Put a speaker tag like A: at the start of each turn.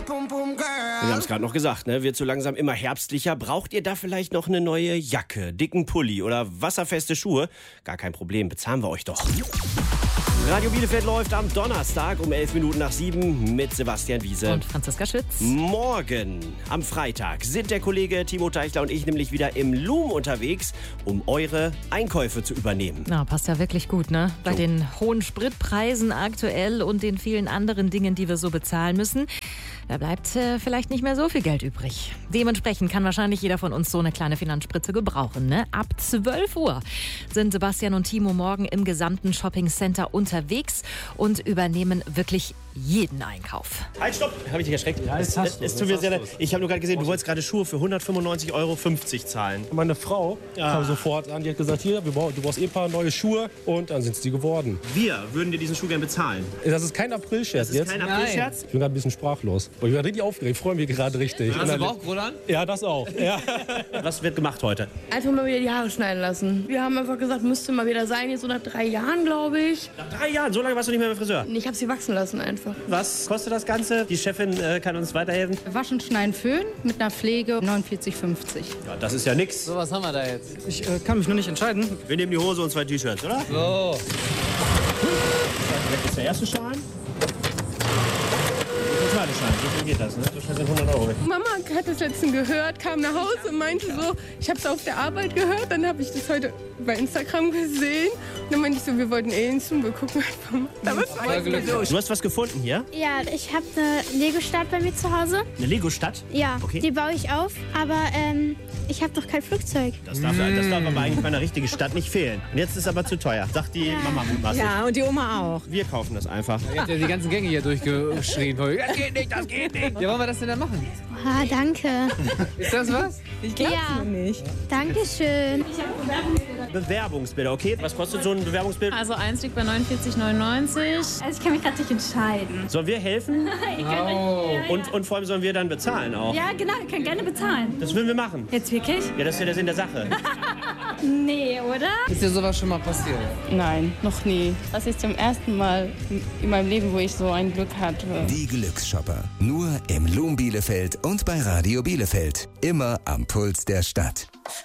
A: Wir haben es gerade noch gesagt, ne? Wird so langsam immer herbstlicher. Braucht ihr da vielleicht noch eine neue Jacke, dicken Pulli oder wasserfeste Schuhe? Gar kein Problem, bezahlen wir euch doch. Radio Bielefeld läuft am Donnerstag um 7:11 mit Sebastian Wiese
B: und Franziska Schütz.
A: Morgen, am Freitag, sind der Kollege Timo Teichler und ich nämlich wieder im Loom unterwegs, um eure Einkäufe zu übernehmen.
B: Na, passt ja wirklich gut, ne? Bei den hohen Spritpreisen aktuell und den vielen anderen Dingen, die wir so bezahlen müssen, da bleibt vielleicht nicht mehr so viel Geld übrig. Dementsprechend kann wahrscheinlich jeder von uns so eine kleine Finanzspritze gebrauchen, ne? Ab 12 Uhr sind Sebastian und Timo morgen im gesamten Shoppingcenter unterwegs und übernehmen wirklich jeden Einkauf.
A: Halt, stopp! Habe ich dich erschreckt?
C: Ja,
A: es tut mir sehr leid. Ich habe nur gerade gesehen, du wolltest gerade Schuhe für 195,50 Euro zahlen.
C: Meine Frau kam sofort an, die hat gesagt, hier, du brauchst ein paar neue Schuhe und dann sind es die geworden.
A: Wir würden dir diesen Schuh gerne bezahlen.
C: Das ist kein Aprilscherz
A: Das ist kein Aprilscherz?
C: Ich bin gerade ein bisschen sprachlos. Ich bin richtig aufgeregt, freue mich gerade richtig.
D: Hast du Bauchgrund an?
C: Ja, das auch. Ja.
A: Was wird gemacht heute?
E: Einfach mal wieder die Haare schneiden lassen. Wir haben einfach gesagt, müsste mal wieder sein, jetzt so nach 3 Jahren, glaube ich.
A: Nach 3 Jahren? So lange warst du nicht mehr beim Friseur?
E: Ich habe sie wachsen lassen einfach.
A: Was kostet das Ganze? Die Chefin kann uns weiterhelfen.
F: Waschen, schneiden, föhnen mit einer Pflege 49,50.
A: Ja, das ist ja nix.
D: So, was haben wir da jetzt?
C: Ich kann mich noch nicht entscheiden.
A: Wir nehmen die Hose und 2 T-Shirts, oder?
D: So.
A: Das ist der erste Schein. Der zweite Schein. So viel geht das, ne? So schnell sind 100 Euro weg.
E: Mama hat das letztens gehört, kam nach Hause und meinte so, ich habe es auf der Arbeit gehört, dann habe ich das heute bei Instagram gesehen. Und dann meinte ich so, wir wollten ins Zoom, wir gucken einfach mal. Aber es war jetzt so.
A: Du hast was gefunden hier?
G: Ja, ich habe eine Lego-Stadt bei mir zu Hause.
A: Eine Lego-Stadt?
G: Ja,
A: Okay.
G: die baue ich auf, aber ich habe doch kein Flugzeug.
A: Das darf aber eigentlich bei einer richtigen Stadt nicht fehlen. Und jetzt ist es aber zu teuer. Sagt die Mama mutmaßlich.
F: Ja, und die Oma auch.
A: Wir kaufen das einfach.
D: Ihr habt ja die ganzen Gänge hier durchgeschrien. Das geht nicht, das geht nicht. Ja, wollen wir das denn dann machen?
G: Ah, danke.
D: Ist das was?
F: Ich glaube
G: Ja.
F: nicht.
G: Dankeschön.
A: Bewerbungsbilder, okay? Was kostet so ein Bewerbungsbild?
H: Also eins liegt bei 49,99.
G: Also ich kann mich gerade nicht entscheiden.
A: Sollen wir helfen? Und vor allem sollen wir dann bezahlen auch.
G: Ja, genau, ihr könnt gerne bezahlen.
A: Das würden wir machen.
G: Jetzt wirklich?
A: Ja, das ist ja der Sinn der Sache.
G: Nee, oder?
D: Ist dir sowas schon mal passiert?
E: Nein, noch nie. Das ist zum ersten Mal in meinem Leben, wo ich so ein Glück hatte.
I: Die Glücksshopper. Nur im Loom Bielefeld und bei Radio Bielefeld. Immer am Puls der Stadt.